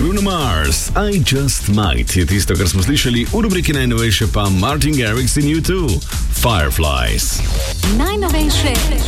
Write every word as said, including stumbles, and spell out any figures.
Bruno Mars, I Just Might je tisto, kar smo slišali, v rubriki najnovejše pa Martin Garrix in U dva, Fireflies. Najnovejše